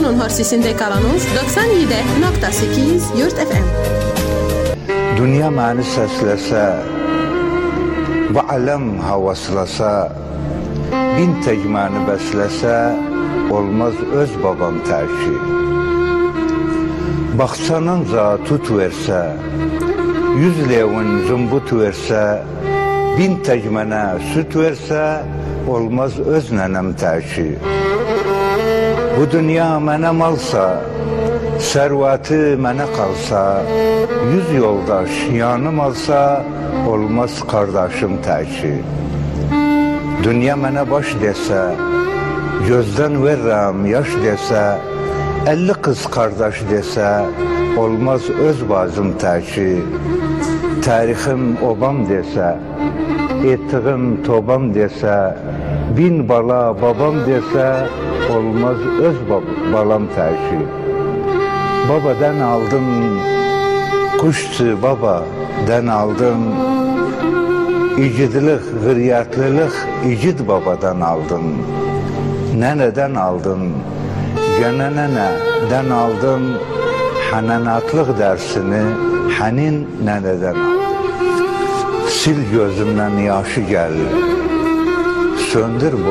Radionun horsisinde kalanız 97.8 Yurt FM. Dünya məni səsləsə, bu aləm havaslasa, bin tək məni bəsləsə, olmaz öz babam tərki. Baxçanınca tut versə, 100 levin zımbut versə, bin tək mənə süt versə, olmaz öz nənəm tərki. Bu dünya mənə malsa, sərvəti mənə qalsa, 100 yoldaş yanım alsa, olmaz qardaşım tərki. Dünya mənə baş desə, gözdən verirəm yaş desə, 50 qız qardaş desə, olmaz öz bazım tərki. Tarixim obam desə, ettiğim tobam desə, 1000 bala babam desə, olmaz öz balam tərki. Babadan aldım, kuşçu babadan aldım, igidlik, hırriyatlılık igid babadan aldım. Nənədən aldım, gənə nənədən aldım, hənənatlıq dərsini hənin nənədən aldım. Sil gözümdən yaşı gəlir, söndür bu